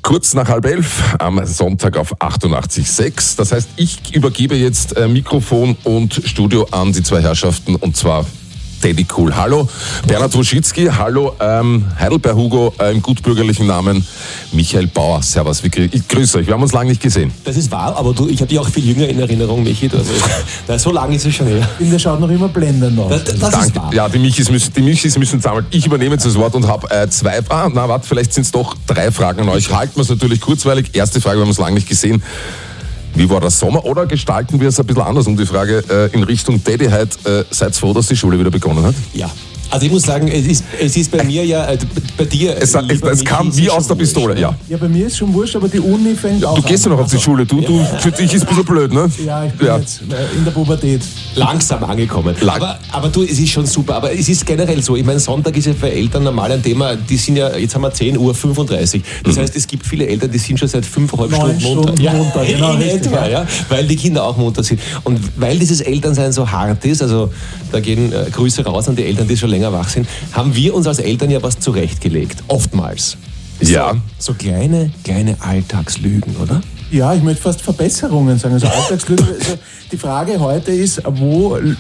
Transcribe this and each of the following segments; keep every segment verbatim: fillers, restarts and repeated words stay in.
Kurz nach halb elf am Sonntag auf achtundachtzig Komma sechs. Das heißt, ich übergebe jetzt äh, Mikrofon und Studio an die zwei Herrschaften, und zwar Teddy Cool. Hallo, Bernhard Woschitzki. Hallo, ähm, Heidelberg Hugo, äh, im gutbürgerlichen Namen Michael Bauer. Servus, ich grüße euch. Wir haben uns lange nicht gesehen. Das ist wahr, aber du, ich habe dich auch viel jünger in Erinnerung, Michi. Also, na, so lange ist es schon her. Der schaut noch immer blendend aus. Das, das Danke. ist wahr. Ja, die Michis müssen, die Michis müssen sammeln. Ich übernehme jetzt das Wort und habe äh, zwei, ah, na warte, vielleicht sind es doch drei Fragen an euch. Halten wir es natürlich kurzweilig. Erste Frage, wir haben uns lange nicht gesehen. Wie war der Sommer? Oder gestalten wir es ein bisschen anders? Um die Frage äh, in Richtung Teddy heute, äh, seid froh, dass die Schule wieder begonnen hat? Ja. Also ich muss sagen, es ist, es ist bei mir ja, äh, bei dir... Es, es, es kam wie aus der Pistole, ja. Ja, bei mir ist schon wurscht, aber die Uni fängt Ja, auch du gehst ja an. noch auf die Schule. Du, du, für dich ist es ein bisschen blöd, ne? Ja, ich bin Ja. jetzt äh, in der Pubertät. Langsam angekommen. Lang- Aber, aber du, es ist schon super. Aber es ist generell so. Ich meine, Sonntag ist ja für Eltern normal ein Thema. Die sind ja, jetzt haben wir zehn Uhr fünfunddreißig. Das heißt, es gibt viele Eltern, die sind schon seit fünfeinhalb Neun Stunden munter. Stunden Ja, munter, genau, in richtig, etwa, ja. ja. Weil die Kinder auch munter sind. Und weil dieses Elternsein so hart ist, also da gehen äh, Grüße raus an die Eltern, die schon länger wach sind, haben wir uns als Eltern ja was zurechtgelegt. Oftmals. Ja. So, so kleine, kleine Alltagslügen, oder? Ja, ich möchte fast Verbesserungen sagen. Also Alltagslüge. Also die Frage heute ist, wo l-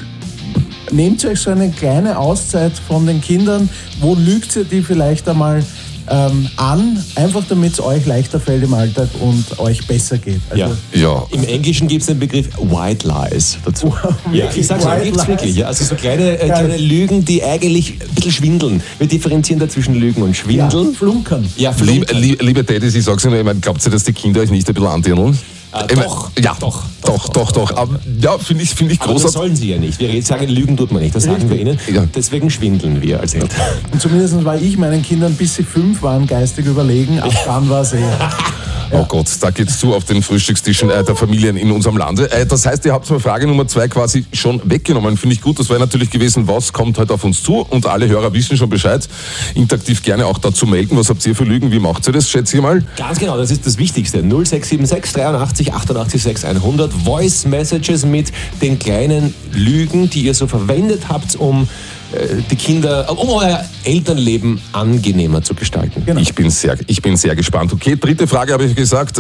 nehmt ihr euch so eine kleine Auszeit von den Kindern? Wo lügt ihr die vielleicht einmal ähm, an? Einfach damit es euch leichter fällt im Alltag und euch besser geht. Also, Ja. Ja. Im Englischen gibt es den Begriff White Lies dazu. Ja, ich sag's White euch, gibt's Lies. wirklich. Ja, also so kleine, äh, Geil. kleine Lügen, die eigentlich ein bisschen schwindeln. Wir differenzieren da zwischen Lügen und Ja, Schwindeln. flunkern. Ja, Lieb, Flunkern. lieb, liebe Daddys, ich sag's Ihnen, ich meine, glaubt ihr, dass die Kinder euch nicht ein bisschen andirnen? Äh, Ich mein, doch, ja, doch, doch, doch, doch. Aber, ja, finde ich, find ich Aber das großartig. sollen sie ja nicht. Wir sagen, Lügen tut man nicht, das sagen wir ihnen. Ja. Deswegen schwindeln wir als Eltern. Und zumindest war ich meinen Kindern, bis sie fünf waren, geistig überlegen. Ab dann war es eh. Oh Gott, da geht's zu auf den Frühstückstischen äh, der Familien in unserem Lande. Äh, das heißt, ihr habt mal Frage Nummer zwei quasi schon weggenommen. Finde ich gut. Das wäre natürlich gewesen, was kommt heute auf uns zu? Und alle Hörer wissen schon Bescheid. Interaktiv gerne auch dazu melden. Was habt ihr für Lügen? Wie macht ihr das? Schätze ich mal. Ganz genau, das ist das Wichtigste. null sechs sieben sechs dreiundachtzig achtundachtzig sechs hundert Voice Messages mit den kleinen Lügen, die ihr so verwendet habt, um äh, die Kinder, um euer Elternleben angenehmer zu gestalten. Genau. Ich bin sehr, ich bin sehr gespannt. Okay, dritte Frage habe ich gesagt.